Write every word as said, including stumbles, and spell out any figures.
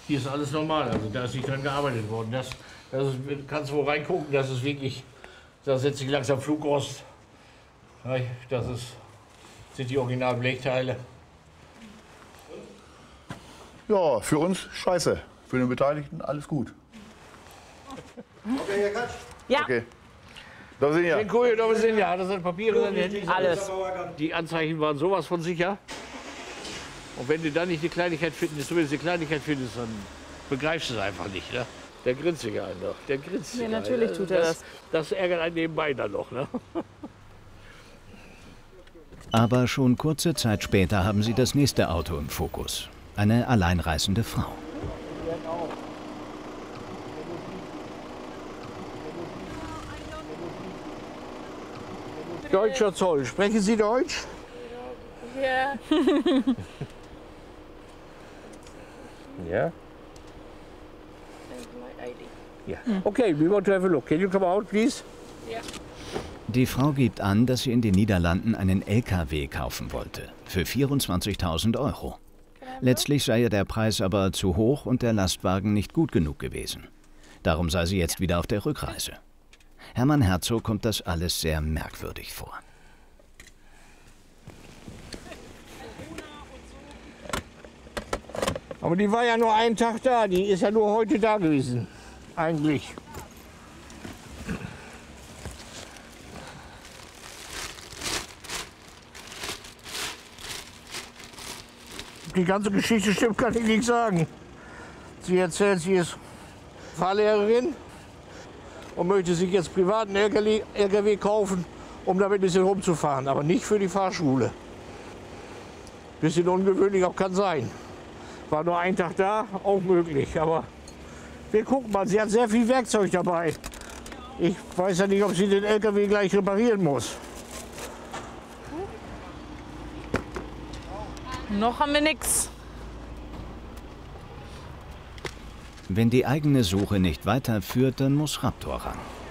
Hier ist alles normal, also da ist nicht dran gearbeitet worden. Das, das ist, kannst du wo reingucken, das ist wirklich, da setzt sich langsam Flugrost. Das ist, sind die Originalblechteile. Ja, für uns scheiße. Für den Beteiligten alles gut. Okay, Herr Katsch? Ja. Okay. Da sind ja. Den Kuh, da sind ja, das sind Papiere, sind Handys. Alles. Die Anzeichen waren sowas von sicher. Und wenn du da nicht eine Kleinigkeit findest, zumindest eine Kleinigkeit findest, dann begreifst du es einfach nicht. Ne? Der grinst sich einen noch. Der grinst sich Ja, einen. natürlich tut er das. Das ärgert einen nebenbei dann noch. Ne? Aber schon kurze Zeit später haben sie das nächste Auto im Fokus. Eine alleinreisende Frau. Deutscher Zoll. Sprechen Sie Deutsch? Ja. Ja. And my I D. Ja. Okay, we want to have a look. Can you come out, please? Ja. Die Frau gibt an, dass sie in den Niederlanden einen L K W kaufen wollte. Für vierundzwanzigtausend Euro. Letztlich sei ihr der Preis aber zu hoch und der Lastwagen nicht gut genug gewesen. Darum sei sie jetzt wieder auf der Rückreise. Hermann Herzog kommt das alles sehr merkwürdig vor. Aber die war ja nur einen Tag da. Die ist ja nur heute da gewesen. Eigentlich. Die ganze Geschichte stimmt, kann ich nicht sagen. Sie erzählt, sie ist Fahrlehrerin und möchte sich jetzt privaten L K W kaufen, um damit ein bisschen rumzufahren, aber nicht für die Fahrschule. Bisschen ungewöhnlich, auch kann sein. War nur ein Tag da, auch möglich, aber wir gucken mal. Sie hat sehr viel Werkzeug dabei. Ich weiß ja nicht, ob sie den L K W gleich reparieren muss. Noch haben wir nichts. Wenn die eigene Suche nicht weiterführt, dann muss Raptor ran.